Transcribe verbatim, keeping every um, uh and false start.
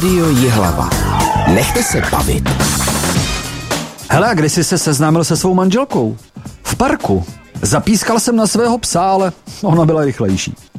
Rádio Jihlava. Nechte se bavit. Hele, a kdy jsi se seznámil se svou manželkou? V parku. Zapískal jsem na svého psa, ale ona byla rychlejší.